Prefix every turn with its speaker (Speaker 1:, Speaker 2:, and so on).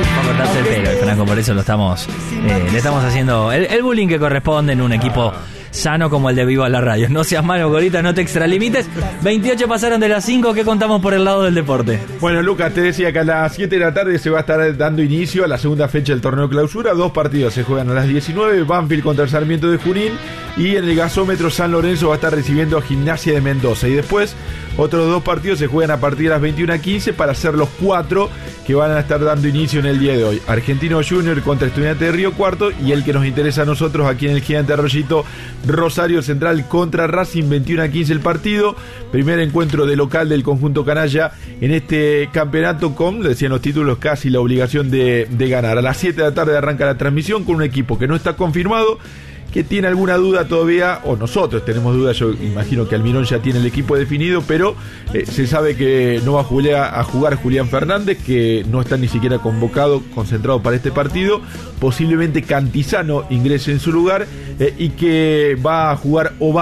Speaker 1: Para cortarse el pelo, Franco, por eso lo estamos le estamos haciendo el bullying que corresponde en un equipo sano como el de Viva la Radio. No seas malo, Gorita, no te extralimites. 28 pasaron de las 5, ¿qué contamos por el lado del deporte?
Speaker 2: Bueno, Lucas, te decía que a las 7 de la tarde se va a estar dando inicio a la segunda fecha del torneo clausura. 2 partidos se juegan a las 19, Banfield contra el Sarmiento de Junín, y en el gasómetro San Lorenzo va a estar recibiendo a Gimnasia de Mendoza. Y después otros 2 partidos se juegan a partir de las 21:15 para ser los 4 que van a estar dando inicio en el día de hoy. Argentino Junior contra Estudiantes de Río Cuarto, y el que nos interesa a nosotros aquí en el Gigante Arroyito, Rosario Central contra Racing, 21:15 el partido. Primer encuentro de local del conjunto canalla en este campeonato con, le decían los títulos, casi la obligación de ganar. A las 7 de la tarde arranca la transmisión con un equipo que no está confirmado, que tiene alguna duda todavía, o nosotros tenemos dudas. Yo imagino que Almirón ya tiene el equipo definido, pero se sabe que no va a jugar Julián Fernández, que no está ni siquiera convocado, concentrado para este partido. Posiblemente Cantizano ingrese en su lugar, y que va a jugar Ovalle.